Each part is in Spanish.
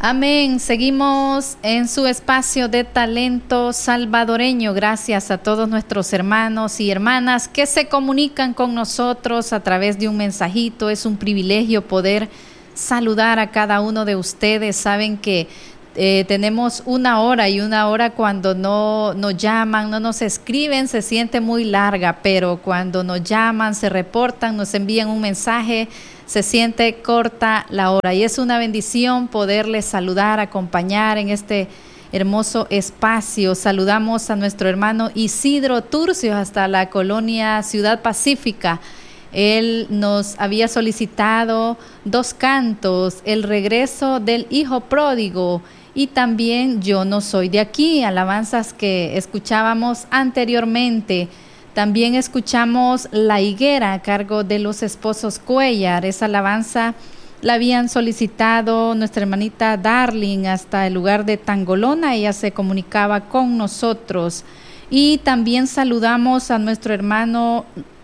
Amén. Seguimos en su espacio de talento salvadoreño. Gracias a todos nuestros hermanos y hermanas que se comunican con nosotros a través de un mensajito. Es un privilegio poder saludar a cada uno de ustedes. Saben que tenemos una hora y una hora cuando no nos llaman, no nos escriben, se siente muy larga, pero cuando nos llaman, se reportan, nos envían un mensaje, se siente corta la hora y es una bendición poderles saludar, acompañar en este hermoso espacio. Saludamos a nuestro hermano Isidro Turcios hasta la colonia Ciudad Pacífica. Él nos había solicitado 2 cantos, El regreso del hijo pródigo y también Yo no soy de aquí, alabanzas que escuchábamos anteriormente. También escuchamos La higuera a cargo de los esposos Cuellar. Esa alabanza la habían solicitado nuestra hermanita Darling hasta el lugar de Tangolona. Ella se comunicaba con nosotros. Y también saludamos a nuestro hermano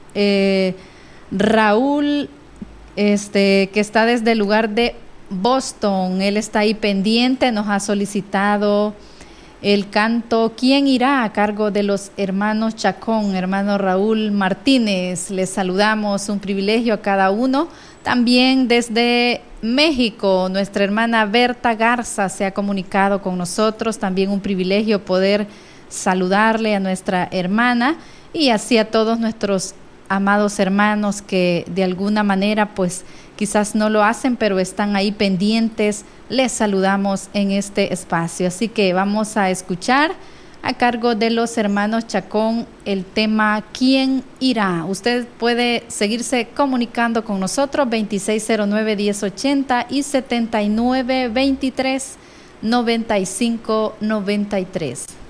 Raúl, que está desde el lugar de Boston. Él está ahí pendiente, nos ha solicitado el canto ¿Quién irá? A cargo de los hermanos Chacón, hermano Raúl Martínez. Les saludamos, un privilegio a cada uno. También desde México, nuestra hermana Berta Garza se ha comunicado con nosotros. También un privilegio poder saludarle a nuestra hermana y así a todos nuestros amados hermanos que de alguna manera pues quizás no lo hacen, pero están ahí pendientes. Les saludamos en este espacio. Así que vamos a escuchar a cargo de los hermanos Chacón el tema ¿Quién irá? Usted puede seguirse comunicando con nosotros 2609-1080 y 7923-9593.